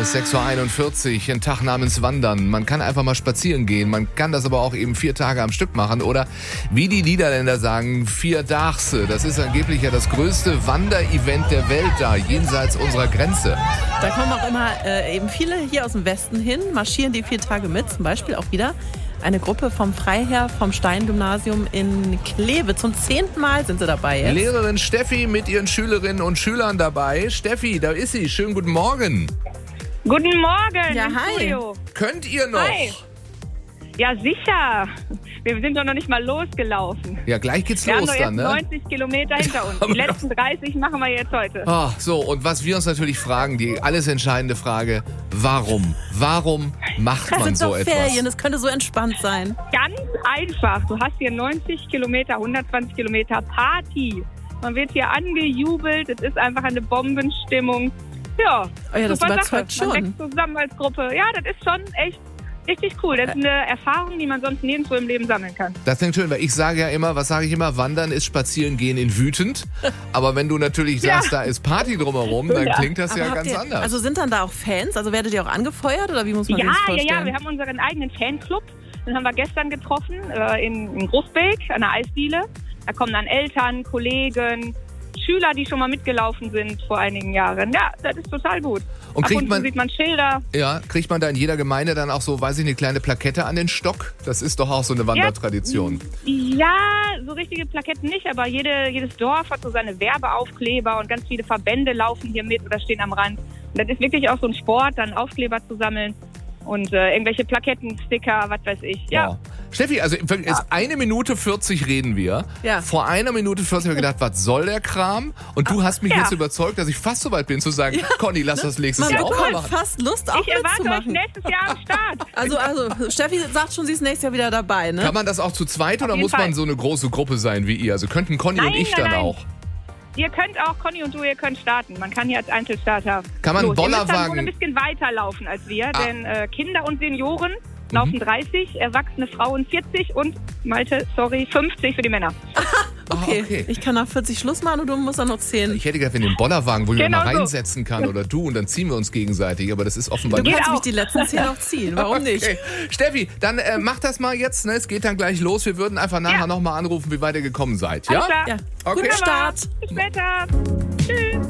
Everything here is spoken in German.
Es ist 6:41 Uhr, ein Tag namens Wandern. Man kann einfach mal spazieren gehen, man kann das aber auch eben 4 Tage am Stück machen oder wie die Niederländer sagen, Vierdaagse. Das ist angeblich ja das größte Wanderevent der Welt da, jenseits unserer Grenze. Da kommen auch immer eben viele hier aus dem Westen hin, marschieren die 4 Tage mit, zum Beispiel auch wieder eine Gruppe vom Freiherr vom Stein-Gymnasium in Kleve. Zum 10. Mal sind sie dabei jetzt. Lehrerin Steffi mit ihren Schülerinnen und Schülern dabei. Steffi, da ist sie. Schönen guten Morgen. Guten Morgen. Ja, im hi. Studio. Könnt ihr noch? Hi. Ja, sicher. Wir sind doch noch nicht mal losgelaufen. Ja, gleich geht's Wir haben los doch jetzt dann, ne? 90 Kilometer hinter uns. Die letzten 30 machen wir jetzt heute. Ah, so, und was wir uns natürlich fragen, die alles entscheidende Frage, warum? Warum macht Das man sind so doch etwas? Ferien, das könnte so entspannt sein. Ganz einfach. Du hast hier 90 Kilometer, 120 Kilometer Party. Man wird hier angejubelt. Es ist einfach eine Bombenstimmung. Ja, Oh ja, das super überzeugt Sache. Man schon. wächst zusammen als Gruppe. Ja, das ist schon echt richtig cool. Das ist eine Erfahrung, die man sonst nirgendwo im Leben sammeln kann. Das klingt schön, weil ich sage ja immer, was sage ich immer? Wandern ist Spazierengehen in wütend. Aber wenn du natürlich sagst, da ist Party drumherum, dann Ja. klingt das Aber ja habt ganz ihr, anders. Also sind dann da auch Fans? Also werdet ihr auch angefeuert oder wie muss man sich das vorstellen? Ja, wir haben unseren eigenen Fanclub. Den haben wir gestern getroffen in Großbeek an der Eisdiele. Da kommen dann Eltern, Kollegen, Schüler, die schon mal mitgelaufen sind vor einigen Jahren. Ja, das ist total gut. Und Ab und zu sieht man Schilder. Ja, kriegt man da in jeder Gemeinde dann auch so, weiß ich, eine kleine Plakette an den Stock? Das ist doch auch so eine Wandertradition. Ja, so richtige Plaketten nicht, aber jedes Dorf hat so seine Werbeaufkleber und ganz viele Verbände laufen hier mit oder stehen am Rand. Und das ist wirklich auch so ein Sport, dann Aufkleber zu sammeln und irgendwelche Plaketten, Sticker, was weiß ich. Ja. Wow. Steffi, also jetzt 1 Minute 40 reden wir. Ja. Vor 1 Minute 40 habe ich gedacht, was soll der Kram? Und du hast mich Ja. jetzt überzeugt, dass ich fast so weit bin zu sagen, Conny, lass das nächstes Man Jahr auch mal bekommt machen. fast Lust, auch Ich erwarte euch mitzumachen. nächstes Jahr am Start. Also Steffi sagt schon, sie ist nächstes Jahr wieder dabei, ne? Kann man das auch zu zweit oder jeden muss man Fall. so eine große Gruppe sein wie ihr? Also könnten Conny und ich dann Nein. auch. Ihr könnt auch, Conny und du, ihr könnt starten. Man kann hier als Einzelstarter Kann man einen los. Ihr müsst dann Bollerwagen- wohl ein bisschen weiter laufen als wir, denn Kinder und Senioren laufen 30, erwachsene Frauen 40 und, Malte, 50 für die Männer. Okay. Ich kann nach 40 Schluss machen und du musst dann noch 10. Ich hätte gedacht, wenn den Bollerwagen, wo ich Genau mal so. reinsetzen kann oder du und dann ziehen wir uns gegenseitig, aber das ist offenbar Du nicht. kannst auch. mich die letzten 10 auch ziehen, warum nicht? Okay. Steffi, dann mach das mal jetzt, ne? Es geht dann gleich los. Wir würden einfach nachher Ja. nochmal anrufen, wie weit ihr gekommen seid, Alles ja? klar. Ja. Okay. Guten Start. Bis später. Tschüss.